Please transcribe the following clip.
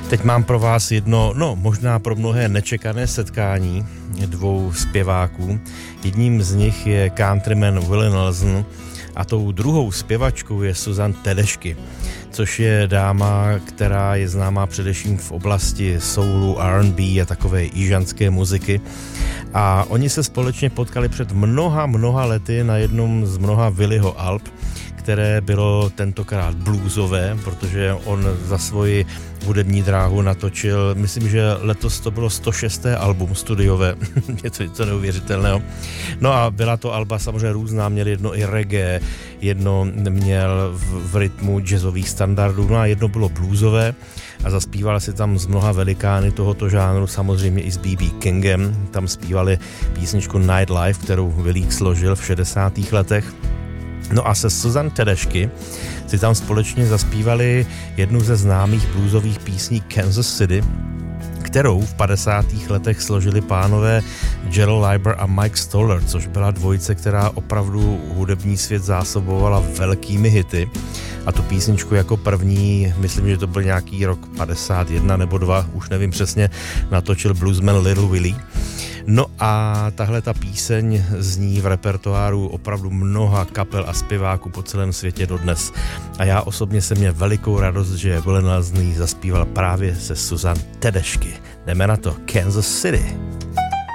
Teď mám pro vás jedno, možná pro mnohé nečekané setkání dvou zpěváků. Jedním z nich je countryman Willie Nelson a tou druhou zpěvačkou je Susan Tedeschi, což je dáma, která je známá především v oblasti soulu, R&B a takové jižanské muziky. A oni se společně potkali před mnoha lety na jednom z mnoha Willieho alb, které bylo tentokrát bluesové, protože on za svoji hudební dráhu natočil, myslím, že letos to bylo 106. album studiové, něco neuvěřitelného. No a byla to alba samozřejmě různá, měl jedno i reggae, jedno měl v rytmu jazzových standardů, no a jedno bylo bluesové a zaspíval si tam z mnoha velikány tohoto žánru, samozřejmě i s B.B. Kingem, tam zpívali písničku Nightlife, kterou Willie složil v 60. letech. No a se Susan Tedeschi si tam společně zaspívali jednu ze známých bluesových písní Kansas City, kterou v 50. letech složili pánové Gerald Leiber a Mike Stoller, což byla dvojice, která opravdu hudební svět zásobovala velkými hity. A tu písničku jako první, myslím, že to byl nějaký rok 51 nebo 2, už nevím přesně, natočil bluesman Little Willie. No a tahle ta píseň zní v repertoáru opravdu mnoha kapel a zpěváků po celém světě dodnes. A já osobně jsem měl velikou radost, že Willie Nelson zaspíval právě se Susan Tedeschi. Jdeme na to, Kansas City.